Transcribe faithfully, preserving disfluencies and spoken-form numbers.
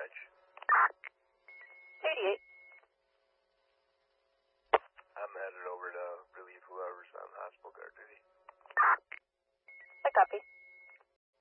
dispatch. eighty-eight. I'm headed over to relieve whoever's on hospital guard duty. I copy.